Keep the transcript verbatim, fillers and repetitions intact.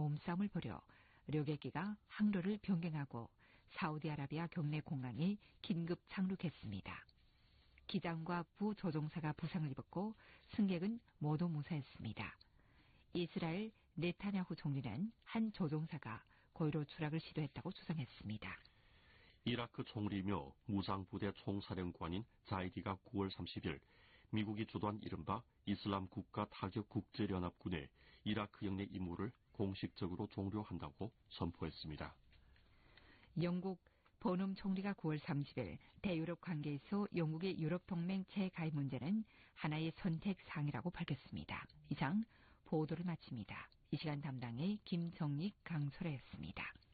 몸싸움을 벌여 료게끼가 항로를 변경하고 사우디아라비아 경내 공항이 긴급 착륙했습니다. 기장과 부조종사가 부상을 입었고 승객은 모두 무사했습니다. 이스라엘 네타냐후 총리는 한 조종사가 고의로 추락을 시도했다고 주장했습니다. 이라크 총리이며 무장부대 총사령관인 자이디가 구월 삼십일 미국이 주도한 이른바 이슬람 국가 타격 국제연합군의 이라크 영내 임무를 공식적으로 종료한다고 선포했습니다. 영국 보넘 총리가 구월 삼십일 대유럽 관계에서 영국의 유럽동맹 재가입 문제는 하나의 선택 사항이라고 밝혔습니다. 이상 보도를 마칩니다. 이 시간 담당의 김정익 강소라였습니다.